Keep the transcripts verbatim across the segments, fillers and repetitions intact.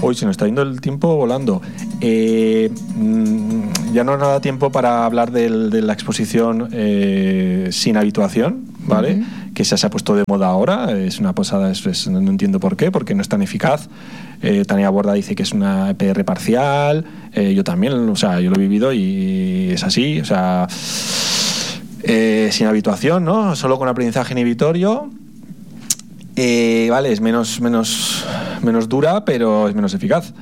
Hoy se nos está yendo el tiempo volando. Eh, ya no nos da tiempo para hablar del, de la exposición eh, sin habituación, ¿vale? Uh-huh. Que se, se ha puesto de moda ahora. Es una posada, es, es, no entiendo por qué, porque no es tan eficaz. Eh, Tania Borda dice que es una E P R parcial. Eh, yo también, o sea, yo lo he vivido y es así, o sea, eh, sin habituación, ¿no? Solo con aprendizaje inhibitorio. Eh, vale, es menos, menos, menos dura, pero es menos eficaz.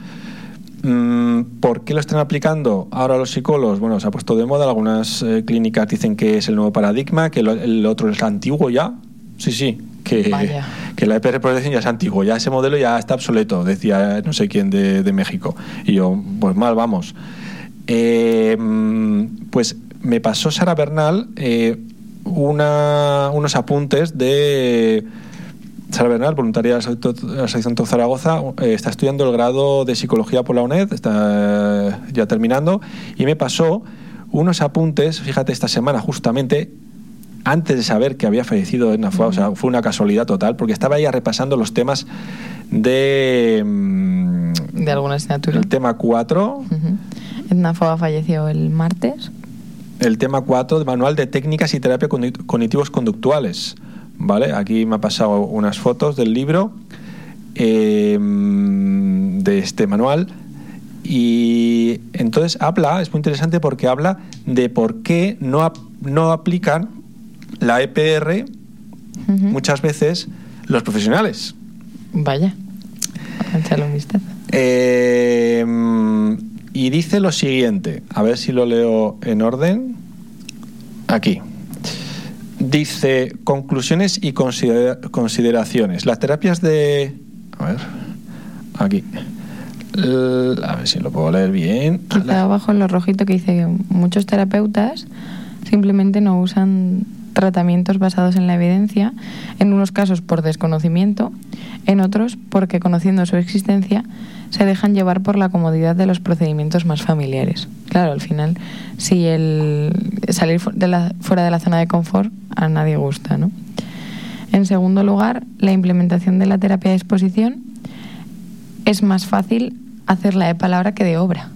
¿Por qué lo están aplicando ahora los psicólogos? Bueno, se ha puesto de moda. Algunas eh, clínicas dicen que es el nuevo paradigma, que lo, el otro es antiguo ya. Sí, sí, que, que la E P R protección ya es antiguo, ya ese modelo ya está obsoleto, decía no sé quién de, de México. Y yo, pues mal, vamos. Eh, pues me pasó Sara Bernal eh, una, unos apuntes de... Sara Bernal, voluntaria de la sección T O C Zaragoza, eh, está estudiando el grado de psicología por la UNED, está eh, ya terminando, y me pasó unos apuntes, fíjate, esta semana justamente, antes de saber que había fallecido Edna Foa, uh-huh. O sea, fue una casualidad total, porque estaba ella repasando los temas de... de alguna asignatura. El tema cuatro. Uh-huh. Edna Foa falleció el martes. El tema cuatro del Manual de Técnicas y Terapia Cognitivos Conductuales. Vale, aquí me ha pasado unas fotos del libro, eh, de este manual, y entonces habla, es muy interesante porque habla de por qué no, ap- no aplican la E P R uh-huh. muchas veces los profesionales. Vaya, echarle un vistazo. Eh, y dice lo siguiente, a ver si lo leo en orden, aquí. Dice, conclusiones y considera- consideraciones. Las terapias de... A ver, aquí. L- a ver si lo puedo leer bien. Quizá abajo en lo rojito que dice que muchos terapeutas simplemente no usan tratamientos basados en la evidencia, en unos casos por desconocimiento, en otros porque conociendo su existencia se dejan llevar por la comodidad de los procedimientos más familiares. Claro, al final, si el salir de la, fuera de la zona de confort a nadie gusta, ¿no? En segundo lugar, la implementación de la terapia de exposición es más fácil hacerla de palabra que de obra.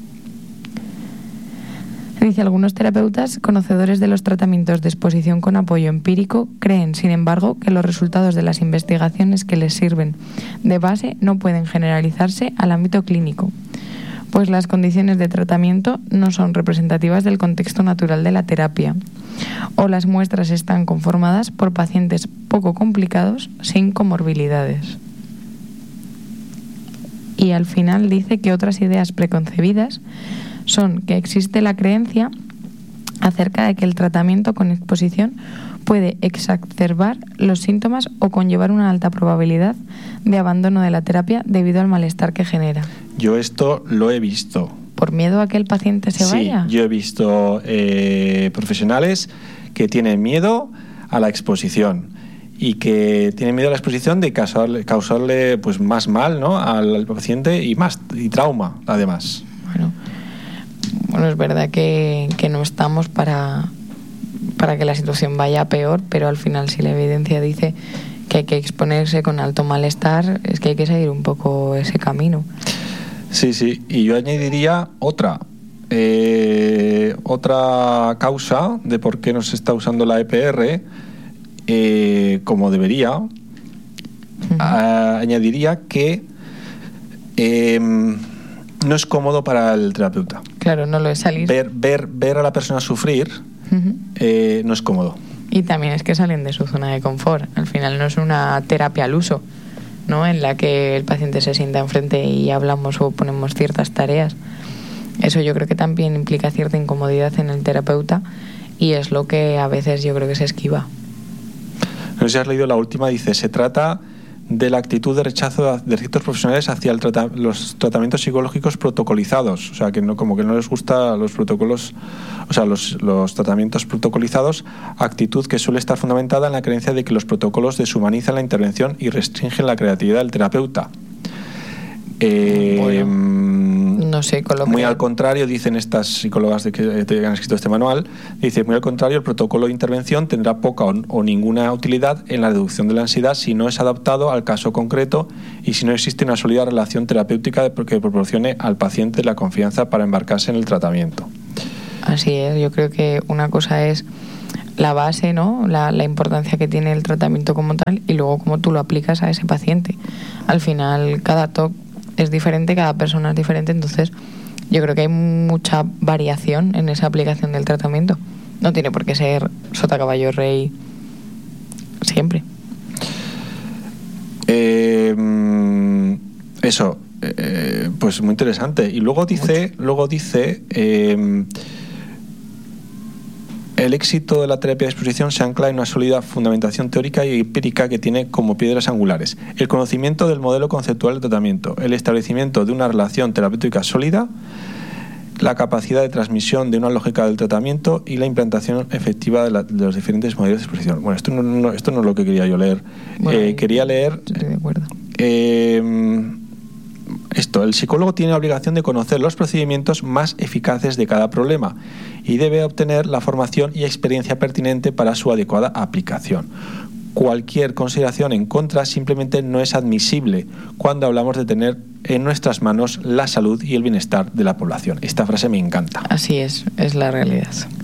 Dice, algunos terapeutas, conocedores de los tratamientos de exposición con apoyo empírico, creen, sin embargo, que los resultados de las investigaciones que les sirven de base no pueden generalizarse al ámbito clínico, pues las condiciones de tratamiento no son representativas del contexto natural de la terapia, o las muestras están conformadas por pacientes poco complicados sin comorbilidades. Y al final dice que otras ideas preconcebidas son que existe la creencia acerca de que el tratamiento con exposición puede exacerbar los síntomas o conllevar una alta probabilidad de abandono de la terapia debido al malestar que genera. Yo esto lo he visto. ¿Por miedo a que el paciente se sí, vaya? Sí, yo he visto eh, profesionales que tienen miedo a la exposición y que tienen miedo a la exposición de causarle, causarle pues más mal, ¿no?, al, al paciente y más y trauma, además. Bueno, bueno es verdad que, que no estamos para, para que la situación vaya peor, pero al final si la evidencia dice que hay que exponerse con alto malestar, es que hay que seguir un poco ese camino. Sí, sí, y yo añadiría otra, eh, otra causa de por qué no se está usando la E P R eh, como debería. Uh-huh. A, añadiría que eh, no es cómodo para el terapeuta. Claro, no lo es salir. Ver, ver, ver a la persona sufrir uh-huh. eh, no es cómodo. Y también es que salen de su zona de confort. Al final no es una terapia al uso, ¿no?, en la que el paciente se sienta enfrente y hablamos o ponemos ciertas tareas. Eso yo creo que también implica cierta incomodidad en el terapeuta y es lo que a veces yo creo que se esquiva. No sé si has leído la última, dice, se trata de la actitud de rechazo de ciertos profesionales hacia el trata- los tratamientos psicológicos protocolizados, o sea, que no, como que no les gusta los protocolos, o sea, los, los tratamientos protocolizados, actitud que suele estar fundamentada en la creencia de que los protocolos deshumanizan la intervención y restringen la creatividad del terapeuta. Eh, bueno, No sé, coloquial. Muy al contrario, dicen estas psicólogas de que, que han escrito este manual, dice, muy al contrario, el protocolo de intervención tendrá poca o, o ninguna utilidad en la reducción de la ansiedad si no es adaptado al caso concreto y si no existe una sólida relación terapéutica que proporcione al paciente la confianza para embarcarse en el tratamiento. Así es, yo creo que una cosa es la base, ¿no? La, la importancia que tiene el tratamiento como tal y luego cómo tú lo aplicas a ese paciente. Al final, cada T O C es diferente, cada persona es diferente, entonces yo creo que hay mucha variación en esa aplicación del tratamiento. No tiene por qué ser sota, caballo, rey siempre. Eh, eso, eh, pues muy interesante. Y luego dice, Mucho. luego dice eh, el éxito de la terapia de exposición se ancla en una sólida fundamentación teórica y empírica que tiene como piedras angulares el conocimiento del modelo conceptual de tratamiento, el establecimiento de una relación terapéutica sólida, la capacidad de transmisión de una lógica del tratamiento y la implantación efectiva de, la, de los diferentes modelos de exposición. Bueno, esto no, no, esto no es lo que quería yo leer. Bueno, eh, quería leer... Estoy de acuerdo. Eh, Esto, el psicólogo tiene la obligación de conocer los procedimientos más eficaces de cada problema y debe obtener la formación y experiencia pertinente para su adecuada aplicación. Cualquier consideración en contra simplemente no es admisible cuando hablamos de tener en nuestras manos la salud y el bienestar de la población. Esta frase me encanta. Así es, es la realidad.